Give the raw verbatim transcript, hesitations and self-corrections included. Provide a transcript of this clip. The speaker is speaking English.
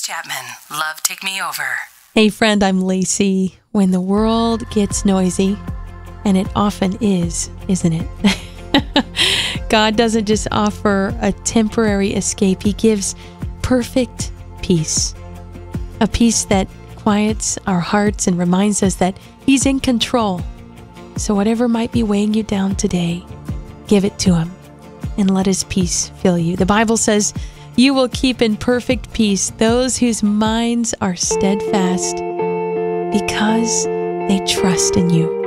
Chapman, Love Take Me Over. Hey friend, I'm Lacey. When the world gets noisy, and it often is, isn't it? God doesn't just offer a temporary escape. He gives perfect peace. A peace that quiets our hearts and reminds us that He's in control. So whatever might be weighing you down today, give it to Him and let His peace fill you. The Bible says, "You will keep in perfect peace those whose minds are steadfast because they trust in you."